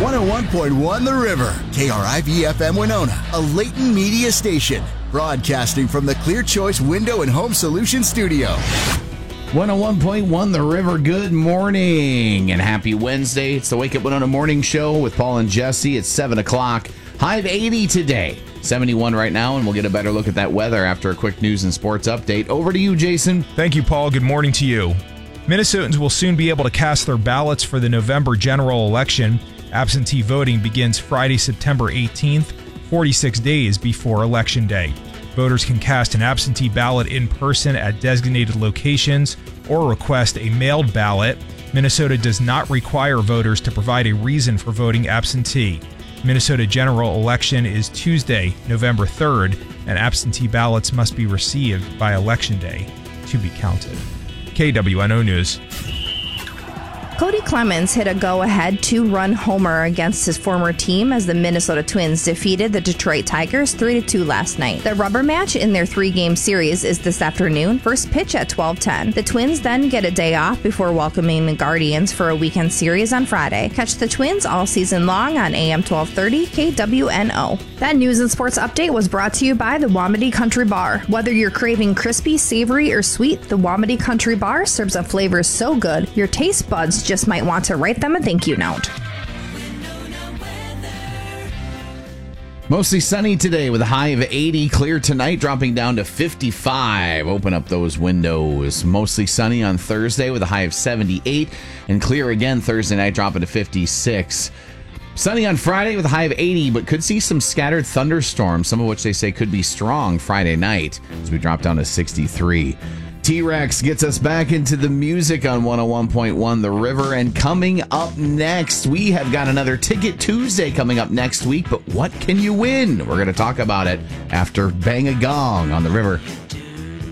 101.1 The River, KRIV-FM Winona, a Layton media station, broadcasting from the Clear Choice Window and Home Solutions Studio. 101.1 The River, good morning and happy Wednesday. It's the Wake Up Winona Morning Show with Paul and Jesse. It's 7 o'clock. High of 80 today. 71 right now, and we'll get a better look at that weather after a quick news and sports update. Over to you, Jason. Thank you, Paul. Good morning to you. Minnesotans will soon be able to cast their ballots for the November general election. Absentee voting begins Friday, September 18th, 46 days before Election Day. Voters can cast an absentee ballot in person at designated locations or request a mailed ballot. Minnesota does not require voters to provide a reason for voting absentee. Minnesota general election is Tuesday, November 3rd, and absentee ballots must be received by Election Day to be counted. KWNO News. Cody Clemens hit a go-ahead two-run homer against his former team as the Minnesota Twins defeated the Detroit Tigers 3-2 last night. The rubber match in their three-game series is this afternoon, first pitch at 12:10. The Twins then get a day off before welcoming the Guardians for a weekend series on Friday. Catch the Twins all season long on AM 1230 KWNO. That news and sports update was brought to you by the Wamedy Country Bar. Whether you're craving crispy, savory, or sweet, the Wamedy Country Bar serves up flavors so good your taste buds just might want to write them a thank you note. Mostly sunny today with a high of 80. Clear tonight, dropping down to 55. Open up those windows. Mostly sunny on Thursday with a high of 78. And clear again Thursday night, dropping to 56. Sunny on Friday with a high of 80, but could see some scattered thunderstorms, some of which they say could be strong Friday night as we drop down to 63. T-Rex gets us back into the music on 101.1 The River. And coming up next, we have got another Ticket Tuesday coming up next week. But what can you win? We're going to talk about it after Bang a Gong on The River.